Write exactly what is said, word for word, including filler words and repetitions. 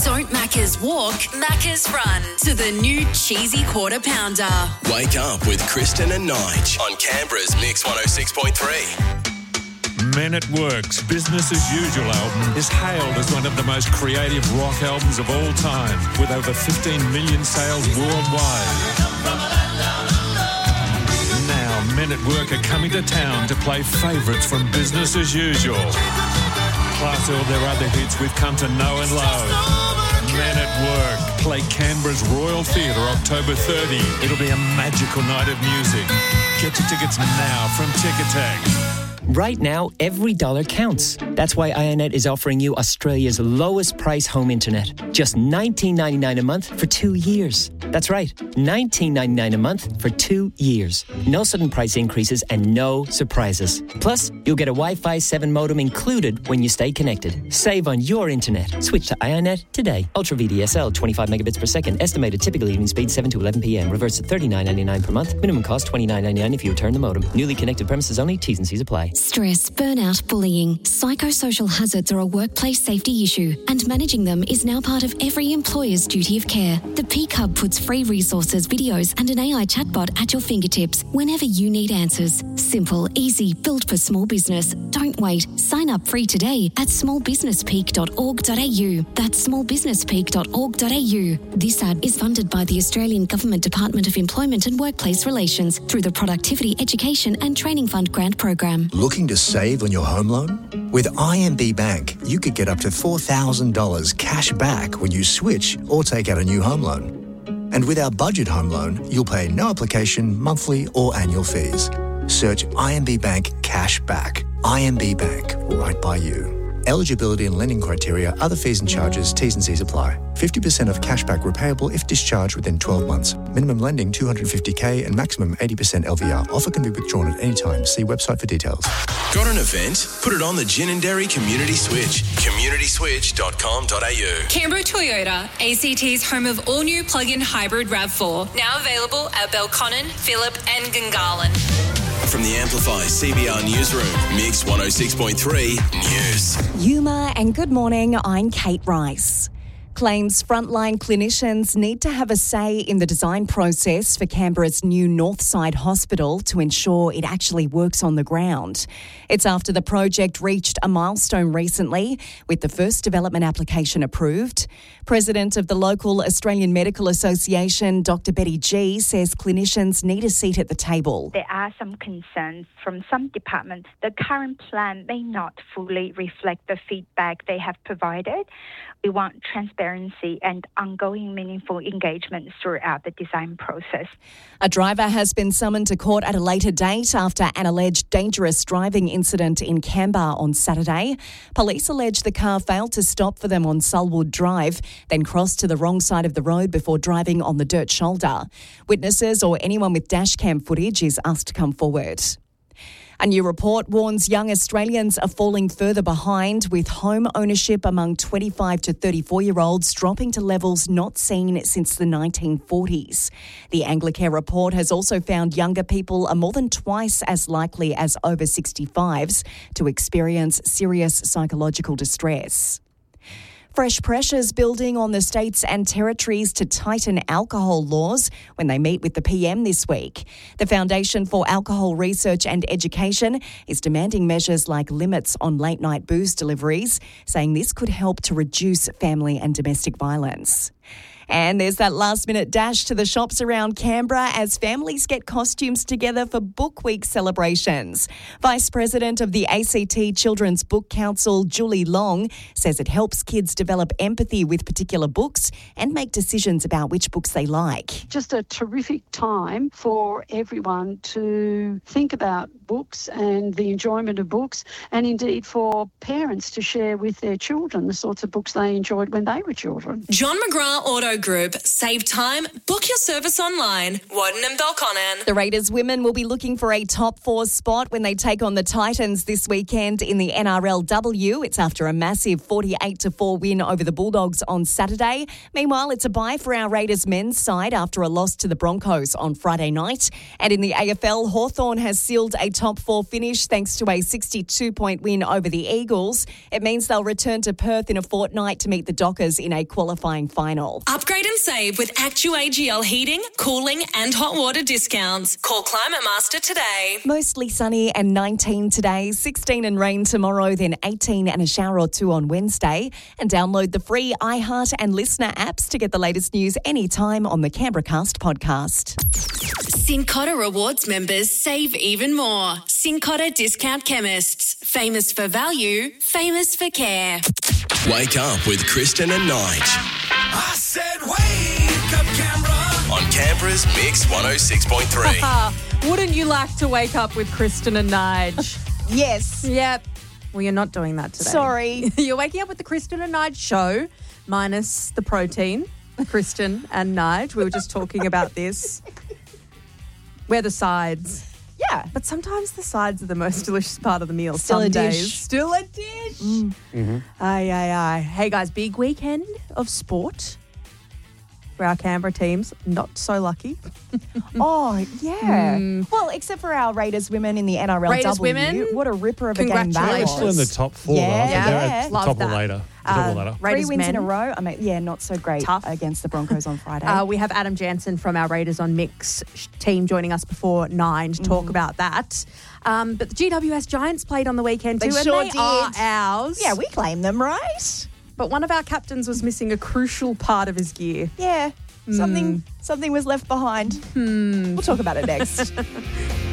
Don't Macca's walk, Macca's run to the new cheesy quarter pounder. Wake up with Kristen and Nige on Canberra's Mix one oh six point three. Men at Work's Business as Usual album is hailed as one of the most creative rock albums of all time, with over fifteen million sales worldwide. Now, Men at Work are coming to town to play favourites from Business as Usual, plus all their other hits we've come to know and love. Men at Work play Canberra's Royal Theatre October thirtieth. It'll be a magical night of music. Get your tickets now from Ticketek. Right now, every dollar counts. That's why iiNet is offering you Australia's lowest price home internet. Just nineteen ninety-nine a month for two years. That's right, nineteen ninety-nine a month for two years. No sudden price increases and no surprises. Plus, you'll get a Wi-Fi seven modem included when you stay connected. Save on your internet. Switch to iiNet today. Ultra V D S L, twenty-five megabits per second. Estimated typical evening speed seven to eleven p.m. Reverse at thirty-nine ninety-nine per month. Minimum cost twenty-nine ninety-nine if you return the modem. Newly connected premises only. T's and C's apply. Stress, burnout, bullying, psychosocial hazards are a workplace safety issue, and managing them is now part of every employer's duty of care. The Peak Hub puts free resources, videos, and an A I chatbot at your fingertips whenever you need answers. Simple, easy, built for small business. Don't wait. Sign up free today at small business peak dot org dot a u. That's small business peak dot org dot a u. This ad is funded by the Australian Government Department of Employment and Workplace Relations through the Productivity, Education and Training Fund grant program. Looking to save on your home loan? With I M B Bank, you could get up to four thousand dollars cash back when you switch or take out a new home loan. And with our budget home loan, you'll pay no application, monthly or annual fees. Search I M B Bank Cash Back. I M B Bank, right by you. Eligibility and lending criteria, other fees and charges, T's and C's apply. fifty percent of cashback repayable if discharged within twelve months. Minimum lending two hundred fifty thousand and maximum eighty percent L V R. Offer can be withdrawn at any time. See website for details. Got an event? Put it on the Ginninderry Community Switch. community switch dot com dot a u. Canberra Toyota, A C T's home of all-new plug-in hybrid RAV four. Now available at Belconnen, Phillip and Gungahlin. From the Amplify C B R Newsroom, Mix one oh six point three News. Yuma and good morning, I'm Kate Rice. Claims frontline clinicians need to have a say in the design process for Canberra's new Northside Hospital to ensure it actually works on the ground. It's after the project reached a milestone recently with the first development application approved. President of the local Australian Medical Association, Doctor Betty G, says clinicians need a seat at the table. There are some concerns from some departments. The current plan may not fully reflect the feedback they have provided. We want transparency and ongoing meaningful engagement throughout the design process. A driver has been summoned to court at a later date after an alleged dangerous driving incident in Canberra on Saturday. Police allege the car failed to stop for them on Sulwood Drive, then crossed to the wrong side of the road before driving on the dirt shoulder. Witnesses or anyone with dashcam footage is asked to come forward. A new report warns young Australians are falling further behind, with home ownership among twenty-five to thirty-four-year-olds dropping to levels not seen since the nineteen forties. The Anglicare report has also found younger people are more than twice as likely as over sixty-fives to experience serious psychological distress. Fresh pressures building on the states and territories to tighten alcohol laws when they meet with the P M this week. The Foundation for Alcohol Research and Education is demanding measures like limits on late-night booze deliveries, saying this could help to reduce family and domestic violence. And there's that last-minute dash to the shops around Canberra as families get costumes together for Book Week celebrations. Vice President of the A C T Children's Book Council, Julie Long, says it helps kids develop empathy with particular books and make decisions about which books they like. Just a terrific time for everyone to think about books and the enjoyment of books, and indeed for parents to share with their children the sorts of books they enjoyed when they were children. John McGrath Auto Go Group. Save time. Book your service online. Warden and Belconnen. The Raiders women will be looking for a top four spot when they take on the Titans this weekend in the N R L W. It's after a massive forty-eight to four win over the Bulldogs on Saturday. Meanwhile, it's a bye for our Raiders men's side after a loss to the Broncos on Friday night. And in the A F L, Hawthorn has sealed a top four finish thanks to a sixty-two point win over the Eagles. It means they'll return to Perth in a fortnight to meet the Dockers in a qualifying final. Upgrade and save with Actu A G L heating, cooling and hot water discounts. Call Climate Master today. Mostly sunny and nineteen today, sixteen and rain tomorrow, then eighteen and a shower or two on Wednesday. And download the free iHeart and Listener apps to get the latest news anytime on the Canberra Cast podcast. Cincotta Rewards members save even more. Cincotta Discount Chemists. Famous for value, famous for care. Wake up with Kristen and Nige. I said wake up, Canberra. On Canberra's Mix one oh six point three. Wouldn't you like to wake up with Kristen and Nige? Yes. Yep. Well, you're not doing that today. Sorry. You're waking up with the Kristen and Nige show, minus the protein. Kristen and Nige. We were just talking about this. We're the sides. Yeah. But sometimes the sides are the most delicious part of the meal. Still Some a days. dish. Still a dish. Mm. Mm-hmm. Aye, aye, aye. Hey, guys, big weekend of sport for our Canberra teams. Not so lucky. Oh, yeah. Mm. Well, except for our Raiders women in the N R L Raiders W. women, What a ripper of a game that congratulations. was. Still in the top four, Yeah, though. I think yeah. they're at the Love top of that. the ladder. The Uh, double ladder. Raiders Three wins men. in a row. I mean, yeah, not so great Tough. against the Broncos on Friday. Uh, we have Adam Jansen from our Raiders on Mix team joining us before nine to talk about that. Um, but the G W S Giants played on the weekend They too, sure and they did. are ours. yeah, we claim them, right? But one of our captains was missing a crucial part of his gear. Yeah. Something something was left behind. We'll talk about it next.